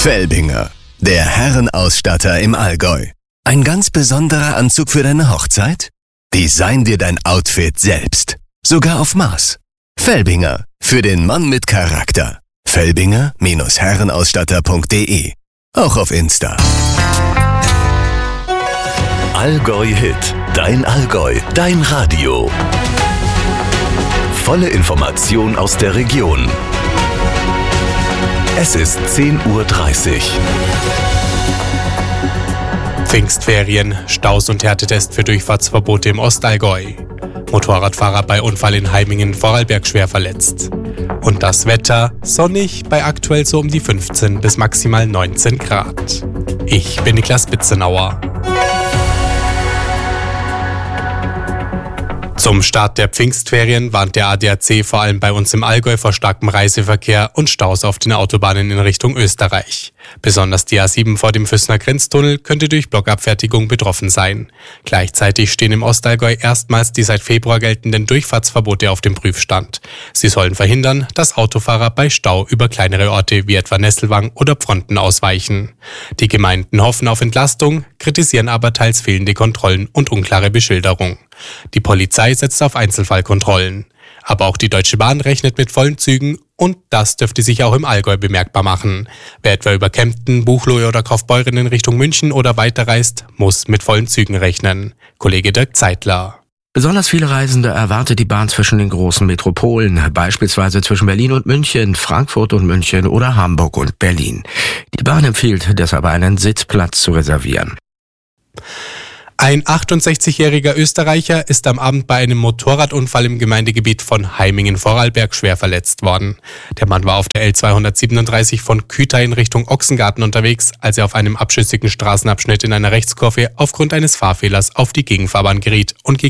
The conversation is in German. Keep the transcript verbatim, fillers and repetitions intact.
Felbinger, der Herrenausstatter im Allgäu. Ein ganz besonderer Anzug für deine Hochzeit? Design dir dein Outfit selbst. Sogar auf Maß. Felbinger, für den Mann mit Charakter. Felbinger Herrenausstatter punkt de. Auch auf Insta. Allgäu Hit. Dein Allgäu. Dein Radio. Volle Information aus der Region. Es ist zehn Uhr dreißig. Pfingstferien, Staus und Härtetest für Durchfahrtsverbote im Ostallgäu. Motorradfahrer bei Unfall in Heimingen-Vorarlberg schwer verletzt. Und das Wetter sonnig bei aktuell so um die fünfzehn bis maximal neunzehn Grad. Ich bin Niklas Bitzenauer. Zum Start der Pfingstferien warnt der A D A C vor allem bei uns im Allgäu vor starkem Reiseverkehr und Staus auf den Autobahnen in Richtung Österreich. Besonders die A sieben vor dem Füssner Grenztunnel könnte durch Blockabfertigung betroffen sein. Gleichzeitig stehen im Ostallgäu erstmals die seit Februar geltenden Durchfahrtsverbote auf dem Prüfstand. Sie sollen verhindern, dass Autofahrer bei Stau über kleinere Orte wie etwa Nesselwang oder Pfronten ausweichen. Die Gemeinden hoffen auf Entlastung, kritisieren aber teils fehlende Kontrollen und unklare Beschilderung. Die Polizei setzt auf Einzelfallkontrollen. Aber auch die Deutsche Bahn rechnet mit vollen Zügen und das dürfte sich auch im Allgäu bemerkbar machen. Wer etwa über Kempten, Buchloe oder Kaufbeuren in Richtung München oder weiterreist, muss mit vollen Zügen rechnen. Kollege Dirk Zeitler. Besonders viele Reisende erwartet die Bahn zwischen den großen Metropolen, beispielsweise zwischen Berlin und München, Frankfurt und München oder Hamburg und Berlin. Die Bahn empfiehlt deshalb einen Sitzplatz zu reservieren. Ein achtundsechzigjähriger Österreicher ist am Abend bei einem Motorradunfall im Gemeindegebiet von Heimingen-Vorarlberg schwer verletzt worden. Der Mann war auf der L zweihundertsiebenunddreißig von Küta in Richtung Ochsengarten unterwegs, als er auf einem abschüssigen Straßenabschnitt in einer Rechtskurve aufgrund eines Fahrfehlers auf die Gegenfahrbahn geriet und gegen